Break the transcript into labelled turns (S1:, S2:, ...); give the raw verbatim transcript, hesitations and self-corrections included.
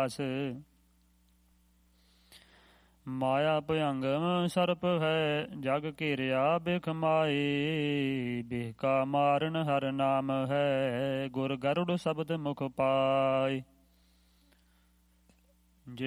S1: ਰਾਸ। ਮਾਇਆ ਭਯੰਗਮ ਸਰਪ ਹੈ, ਜਗ ਘੇਰਿਆ ਬਿਖ ਮਾਏ। ਬਿਖ ਕਾ ਮਾਰਨ ਹਰ ਨਾਮ ਹੈ, ਗੁਰ ਗਰੁੜ ਸ਼ਬਦ ਮੁਖ ਪਾਏ।